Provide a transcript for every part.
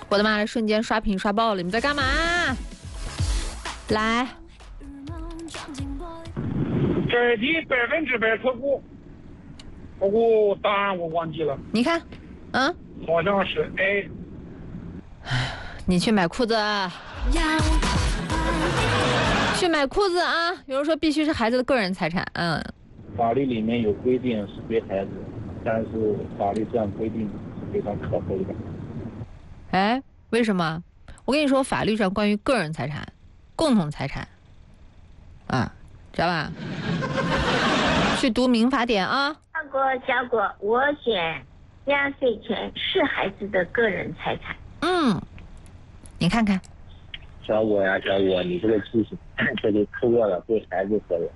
我的妈呀，瞬间刷屏刷爆了！你们在干嘛？来， 这题100%错误，不过答案我忘记了。 你看， 好像是 A。 你去买裤子啊！去买裤子啊！有人说必须是孩子的个人财产， 法律里面有规定是归孩子，但是法律这样规定是非常可悲的。 哎，为什么？我跟你说，法律上关于个人财产、共同财产，知道吧？去读民法典啊！ 小果，我选压岁钱是孩子的个人财产。 你看看。 小果呀，小果，你这个知识这就出过了，对孩子责任。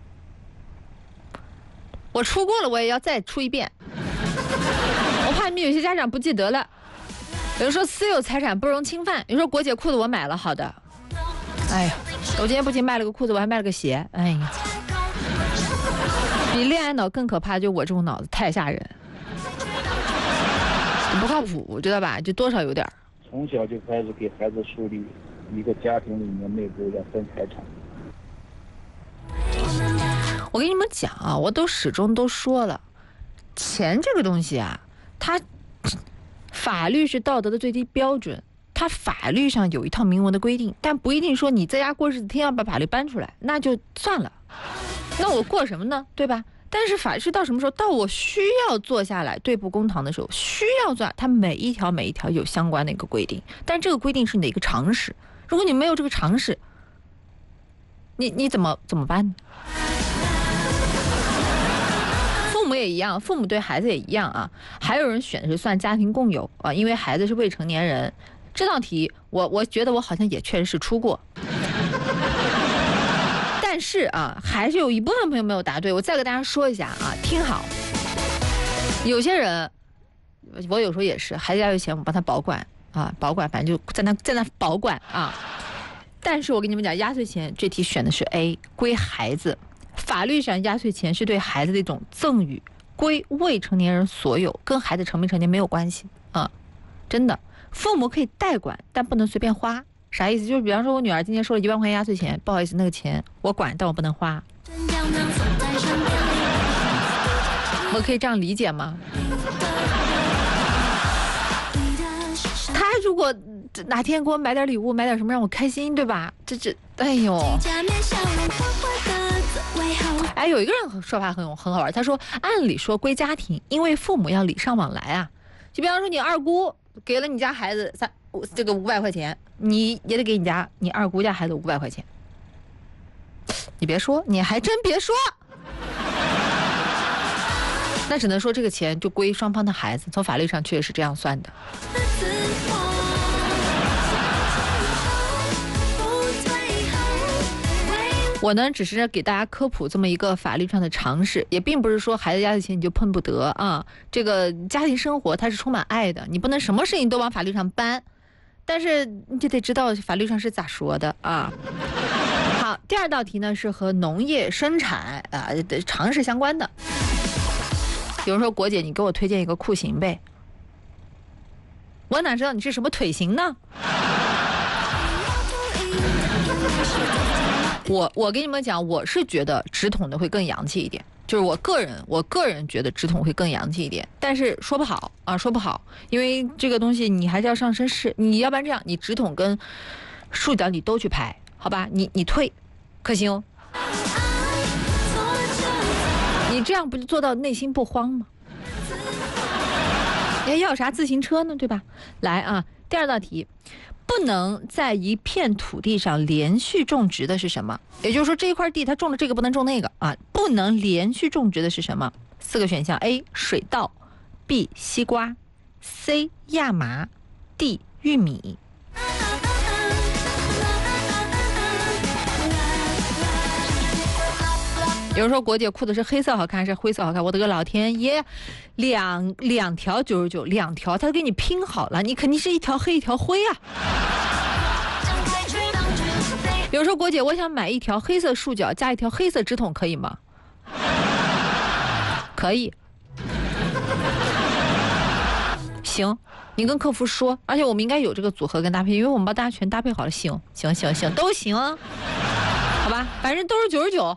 我出过了，我也要再出一遍。我怕你们有些家长不记得了。有人说私有财产不容侵犯，有人说国姐裤子我买了，好的。哎呀，我今天不仅卖了个裤子，我还卖了个鞋。哎呀，比恋爱脑更可怕，就我这种脑子太吓人，不靠谱，知道吧？就多少有点。 从小就开始给孩子树立一个家庭里面内部要分财产。 我跟你们讲啊，我都始终都说了，钱这个东西啊，它法律是道德的最低标准，它法律上有一套明文的规定，但不一定说你在家过日子天要把法律搬出来，那就算了。那我过什么呢？对吧？但是法律到什么时候？到我需要坐下来对簿公堂的时候，需要做，它每一条有相关的一个规定，但这个规定是你的一个常识。如果你没有这个常识，你怎么办呢？父母也一样，父母对孩子也一样啊。还有人选的是算家庭共有啊，因为孩子是未成年人。这道题我觉得我好像也确实是出过。但是啊，还是有一部分朋友没有答对。我再给大家说一下啊，听好。有些人，我有时候也是，孩子家有钱，我帮他保管啊，保管，反正就在那保管啊。但是我跟你们讲，压岁钱这题选的是 A， 归孩子。法律上压岁钱是对孩子的一种赠与，归未成年人所有，跟孩子成没成年没有关系啊，真的。父母可以代管，但不能随便花。啥意思？就是比方说我女儿今天收了1万块钱压岁钱，不好意思，那个钱我管，但我不能花。我可以这样理解吗？他如果哪天给我买点礼物，买点什么让我开心，对吧？哎呦。哎，有一个人说法很好玩，他说按理说归家庭，因为父母要礼尚往来啊。就比方说你二姑给了你家孩子500块钱，你也得给你二姑家孩子500块钱。你别说，你还真别说，那只能说这个钱就归双方的孩子，从法律上确实是这样算的。我呢，只是给大家科普这么一个法律上的常识，也并不是说孩子压岁钱你就碰不得啊。这个家庭生活它是充满爱的，你不能什么事情都往法律上搬，但是你就得知道法律上是咋说的啊。好，第二道题呢是和农业生产的常识相关的。有人说国姐，你给我推荐一个酷刑呗？我哪知道你是什么腿型呢？我跟你们讲，我是觉得直筒的会更洋气一点，就是我个人觉得直筒会更洋气一点，但是说不好啊，说不好，因为这个东西你还是要上身试，你要不然这样，你直筒跟竖角你都去拍，好吧？你退，可行？你这样不就做到内心不慌吗？要啥自行车呢，对吧？来啊，第二道题。不能在一片土地上连续种植的是什么？也就是说这一块地它种了这个不能种那个啊，不能连续种植的是什么？4个选项 ：A. 水稻 ，B. 西瓜 ，C. 亚麻 ，D. 玉米。有人说国姐裤子是黑色好看还是灰色好看？我的个老天爷，两条99，两条他给你拼好了，你肯定是一条黑一条灰啊。有人说国姐，我想买一条黑色束脚加一条黑色直筒，可以吗？可以。 行，你跟客服说，而且我们应该有这个组合跟搭配，因为我们把大家全搭配好了。行，都行，好吧，反正都是99。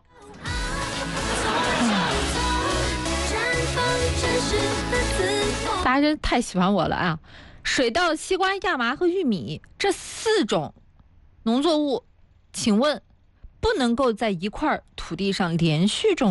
大家真太喜欢我了啊！水稻、西瓜、亚麻和玉米这4种农作物，请问不能够在一块土地上连续种